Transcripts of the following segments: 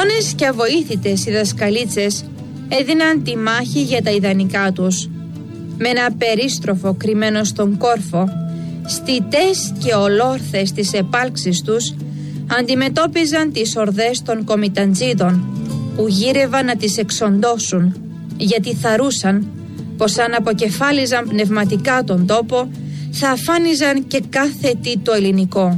Μόνες και αβοήθητες οι δασκαλίτσες έδιναν τη μάχη για τα ιδανικά τους. Με ένα περίστροφο κρυμμένο στον κόρφο, στιτές και ολόρθες της επάλξης τους, αντιμετώπιζαν τις ορδές των κομιταντζίδων που γύρευαν να τις εξοντώσουν, γιατί θαρούσαν πως αν αποκεφάλιζαν πνευματικά τον τόπο θα αφάνιζαν και κάθε τι το ελληνικό.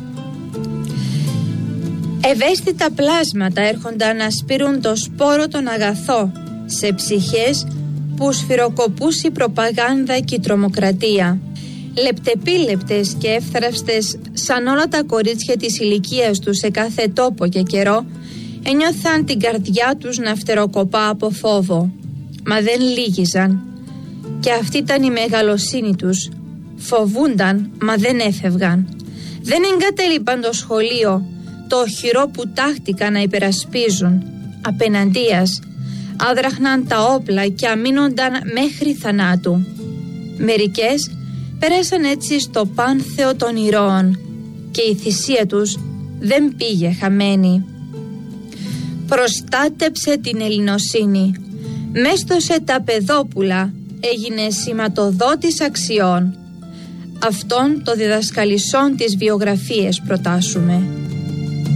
Ευαίσθητα πλάσματα έρχονταν να σπείρουν το σπόρο τον αγαθό σε ψυχές που σφυροκοπούσε η προπαγάνδα και η τρομοκρατία. Λεπτεπίλεπτες και εύθραυστες σαν όλα τα κορίτσια της ηλικίας τους σε κάθε τόπο και καιρό, ένιωθαν την καρδιά τους να φτεροκοπά από φόβο. Μα δεν λύγιζαν. Και αυτή ήταν η μεγαλοσύνη τους. Φοβούνταν, μα δεν έφευγαν. Δεν εγκατέλειπαν το σχολείο, το οχυρό που τάχτηκαν να υπερασπίζουν. Απέναντίας, άδραχναν τα όπλα και αμήνονταν μέχρι θανάτου. Μερικές πέρασαν έτσι στο πάνθεο των ηρώων και η θυσία τους δεν πήγε χαμένη. Προστάτεψε την ελληνοσύνη, μέστοσε τα παιδόπουλα, έγινε σηματοδότης αξιών. Αυτόν το διδασκαλισόν της βιογραφίες προτάσουμε.